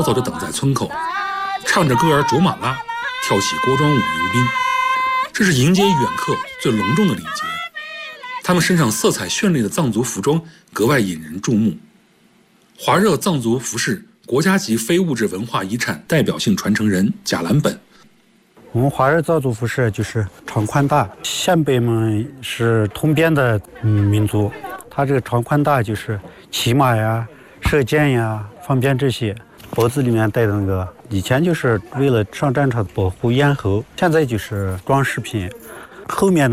早就等在村口，唱着歌儿卓玛拉，跳起锅庄舞迎宾。这是迎接远客最隆重的礼节。他们身上色彩绚丽的藏族服装格外引人注目。华热藏族服饰国家级非物质文化遗产代表性传承人贾兰本。 我们华热藏族服饰就是长宽大，先辈们是通边的民族，他这个长宽大就是骑马呀、射箭呀方便这些。脖子里面戴的那个，以前就是为了上战场保护咽喉，现在就是装饰品。后面的